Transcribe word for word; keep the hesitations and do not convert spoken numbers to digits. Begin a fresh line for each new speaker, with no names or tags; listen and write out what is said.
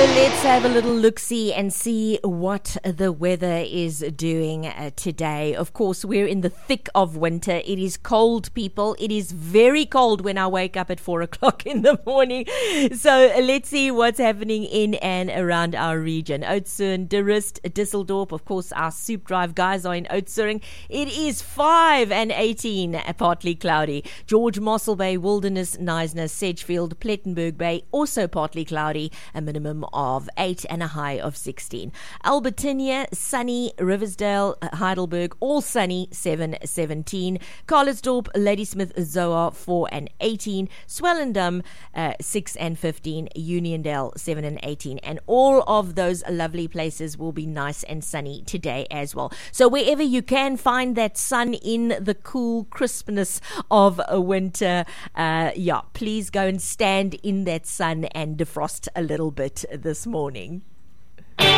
let's have a little look-see and see what the weather is doing uh, today. Of course, we're in the thick of winter. It is cold, people. It is very cold when I wake up at four o'clock in the morning. So uh, let's see what's happening in and around our region. Oudtshoorn, De Rust, Düsseldorp. Of course, our Soup Drive guys are in Oudtshoorn. It is five and eighteen, uh, partly cloudy. George Mossel Bay, Wilderness, Neisner, Sedgefield, Plettenberg Bay, also partly cloudy. A minimum of eight and a high of sixteen. Albertinia, sunny. Riversdale, Heidelberg, all sunny, seven, seventeen. Carlersdorp, Ladysmith, Zoar, four and eighteen. Swellendam, uh, six and fifteen. Uniondale, seven and eighteen. And all of those lovely places will be nice and sunny today as well. So wherever you can find that sun in the cool crispness of a winter, uh, yeah, please go and stand in that sun and defrost a little bit this morning.